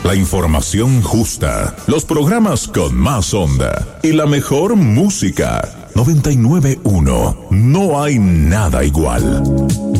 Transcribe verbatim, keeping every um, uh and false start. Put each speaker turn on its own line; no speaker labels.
La información justa, los programas con más onda y la mejor música. noventa y nueve punto uno. No hay nada igual.